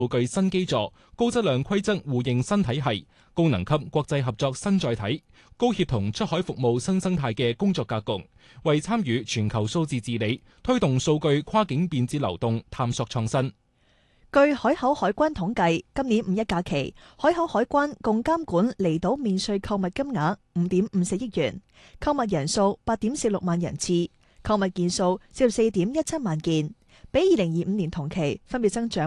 數據新基座、高質量規則互認新體系、高能級國際合作新載體、高協同出海服務新生態嘅工作格局，為參與全球數字治理、推動數據跨境便捷流動、探索創新。 據海口海關統計，今年五一假期，海口海關共監管離島免稅購物金額5.54億元，購物人數8.46萬人次，購物件數14.17萬件，比2025年同期分別增長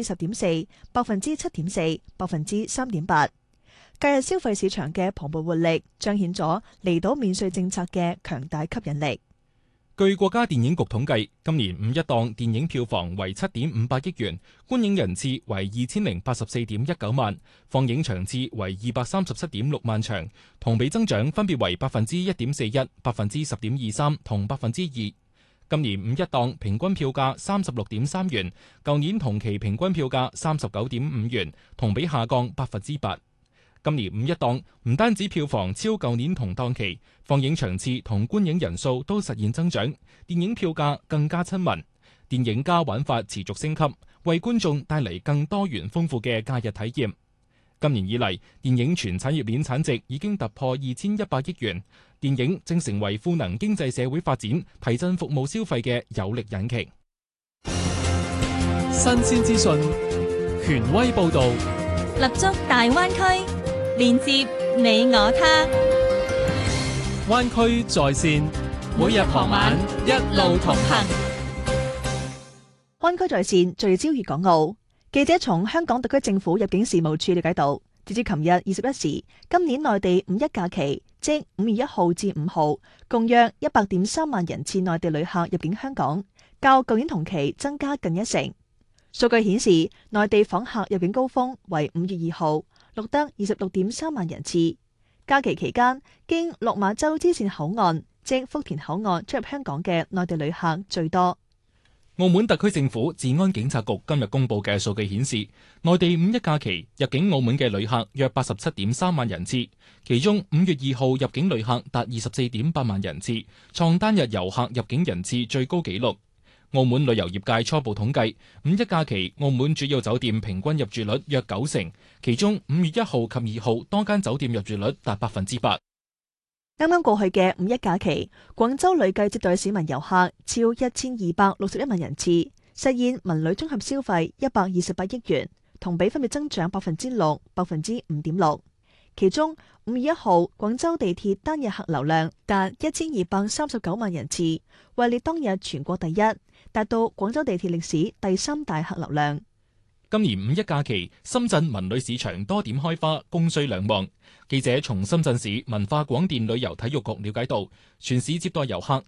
10.4%、7.4%、3.8%。假日消費市場嘅蓬勃活力，彰顯咗離島免稅政策嘅強大吸引力。 據國家電影局統計，今年五一檔電影票房為7.58億元，觀影人次為2084.19萬，放映場次為237.6萬場，同比增長分別為1.41%、10.23%同2%。今年五一檔平均票價36.3元，舊年同期平均票價39.5元，同比下降8%。今年五一檔唔單止票房超舊年同檔期，放映場次同觀影人數都實現增長，電影票價更加親民，電影加玩法持續升級，為觀眾帶嚟更多元豐富嘅假日體驗。今年以嚟，電影全產業鏈產值已經突破2100億元，電影正成為賦能經濟社會發展、提振服務消費嘅有力引擎。 新鮮資訊，權威報導， 立足大灣區，連接你我他。 灣區在線，每日傍晚一路同行。 灣區在線聚焦粵港澳。記者從香港特區政府入境事務處了解到，截至琴日21時，今年內地五一假期，即5月1號至5號，共約100.3萬人次內地旅客入境香港，較舊年同期增加近1成。數據顯示，內地訪客入境高峰為5月2號，錄得26.3萬人次。假期期間，經落馬洲支線口岸，即福田口岸出入香港嘅內地旅客最多。 澳門特區政府治安警察局今日公布嘅數據顯示，內地五一假期入境澳門嘅旅客約87.3萬人次，其中5月2號入境旅客達24.8萬人次，創單日遊客入境人次最高紀錄。澳門旅遊業界初步統計，五一假期澳門主要酒店平均入住率約90%，其中5月1號及2號多間酒店入住率達8%。 啱啱過去嘅五一假期，廣州累計接待市民遊客超1261萬人次，實現文旅綜合消費128億元，同比分別增長6%、5.6%。其中5月1號廣州地鐵單日客流量達1239萬人次，位列當日全國第一，達到廣州地鐵歷史第3大客流量。 今年五一假期，深圳文旅市場多點開花，供需兩旺。記者從深圳市文化廣電旅遊體育局了解到，全市接待遊客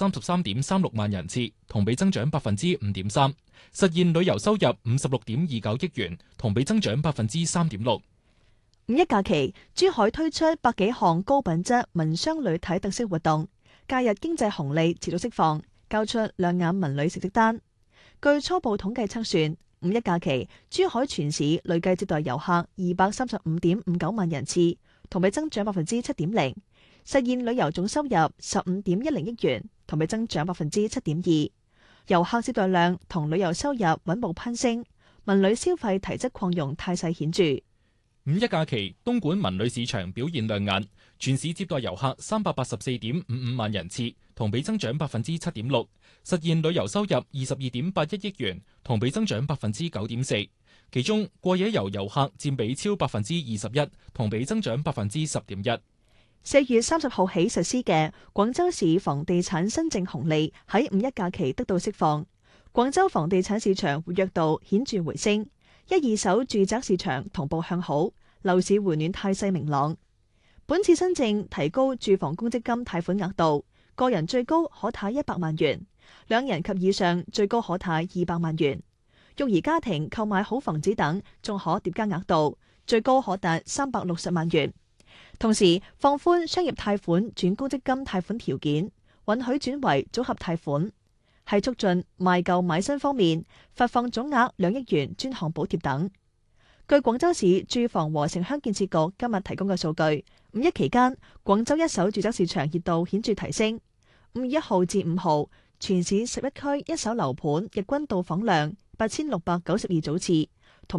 733.36萬人次，同比增長5.3%，實現旅遊收入56.29億元，同比增長3.6%。 五一假期，珠海推出百幾項高品質文商旅體特色活動，假日經濟紅利持續釋放，交出亮眼文旅成績單。據初步統計測算，五一假期，珠海全市累計接待遊客235.59萬人次，同比增長7.0%，實現旅遊總收入15.10億元，同比增長7.2%。遊客接待量同旅遊收入穩步攀升，文旅消費提質擴容態勢顯著。 五一假期，東莞文旅市場表現亮眼，全市接待遊客384.55萬人次，同比增長7.6%，實現旅遊收入22.81億元，同比增長9.4%。其中過夜遊遊客佔比超21%，同比增長10.1%。 4月30號起實施嘅廣州市房地產新政紅利喺五一假期得到釋放，廣州房地產市場活躍度顯著回升。二手住宅市場同步向好，樓市回暖態勢明朗。本次新政提高住房公積金貸款額度，個人最高可貸100萬元，兩人及以上最高可貸200萬元。育兒家庭購買好房子等，仲可疊加額度，最高可達360萬元。同時放寬商業貸款轉公積金貸款條件，允許轉為組合貸款。喺促進賣舊買新方面，發放總額2億元專項補貼等。據廣州市住房和城鄉建設局今日提供嘅數據，五一期間廣州一手住宅市場熱度顯著提升。5月1號至5號，全市11區一手樓盤日均到訪量8692組次，